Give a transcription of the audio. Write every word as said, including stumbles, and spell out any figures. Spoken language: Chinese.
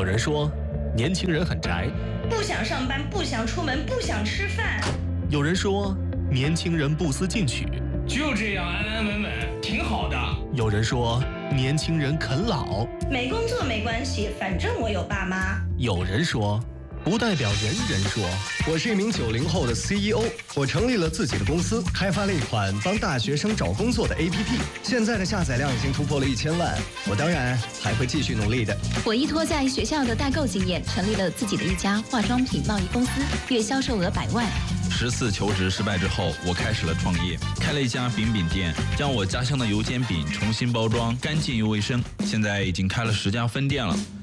有人说，年轻人很宅， 不想上班，不想出门，不想吃饭。 有人说，年轻人不思进取， 就这样安安稳稳，挺好的。 有人说，年轻人啃老， 没工作没关系，反正我有爸妈。 有人说，不代表人人说。 我是一名九零后的 C E O， 我成立了自己的公司，开发了一款帮大学生找工作的 A P P， 现在的下载量已经突破了一千万。我当然还会继续努力的。 我依托在学校的代购经验，成立了自己的一家化妆品贸易公司，月销售额百万。 十次求职失败之后，我开始了创业，开了一家饼饼店，将我家乡的油煎饼重新包装，干净又卫生。现在已经开了十家分店了。